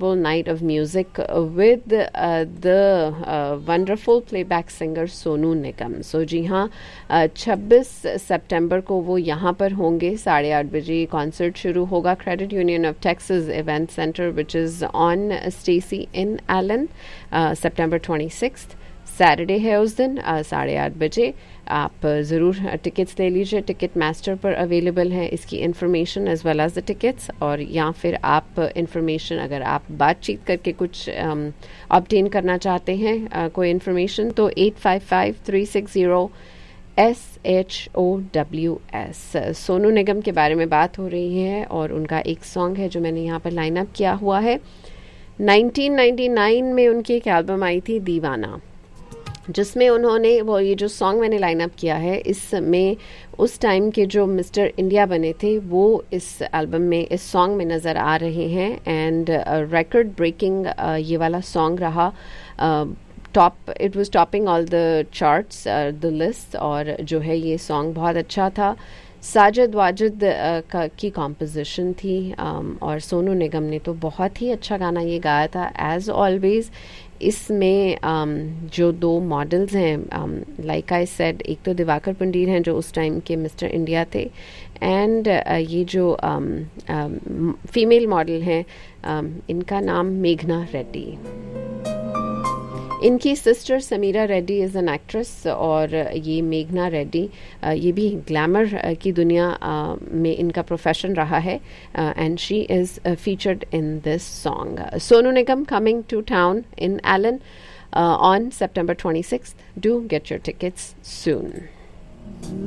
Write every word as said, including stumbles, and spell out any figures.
unforgettable night of music with uh, the uh, wonderful playback singer Sonu Nigam. So जी हाँ, छब्बीस सितंबर को वो यहाँ पर होंगे. साढ़े आठ बजे कॉन्सर्ट शुरू होगा. Credit union of Texas event centre which is on Stacy in Elon. September twenty sixth Saturday है उस दिन. साढ़े आठ बजे आप ज़रूर टिकट्स ले लीजिए. टिकट मास्टर पर अवेलेबल है इसकी information as well as the tickets. और या फिर आप इन्फॉर्मेशन अगर आप बातचीत करके कुछ ऑब्टेन um, करना चाहते हैं uh, कोई इन्फॉर्मेशन, तो eight five five three six zero S H O W S. Sonu Nigam के बारे में बात हो रही है और उनका एक सॉन्ग है जो मैंने यहाँ पर लाइन अप किया हुआ है. नाइनटीन नाइंटी नाइन में उनकी एक एल्बम आई थी दीवाना, जिसमें उन्होंने वो ये जो सॉन्ग मैंने लाइन अप किया है इसमें उस टाइम के जो मिस्टर इंडिया बने थे वो इस एल्बम में इस सॉन्ग में नज़र आ रहे हैं. एंड रिकॉर्ड ब्रेकिंग ये वाला सॉन्ग रहा. Top it was topping all the charts the list. और जो है ये सॉन्ग बहुत अच्छा था. साजिद वाजिद का की कॉम्पोजिशन थी. um, और सोनू निगम ने तो बहुत ही अच्छा गाना ये गाया था एज ऑलवेज. इसमें um, जो दो मॉडल्स हैं, लाइक आई सेड, एक तो दिवाकर पंडीर हैं जो उस टाइम के मिस्टर इंडिया थे. एंड uh, ये जो फीमेल um, मॉडल हैं um, इनका नाम मेघना रेड्डी. इनकी sister Sameera Reddy is an actress. और ये मेघना रेड्डी ये भी ग्लैमर की दुनिया में इनका प्रोफेशन रहा है. And she is featured in this song. Sonu Nigam coming to town in Elon on September twenty-sixth. Do get your tickets soon.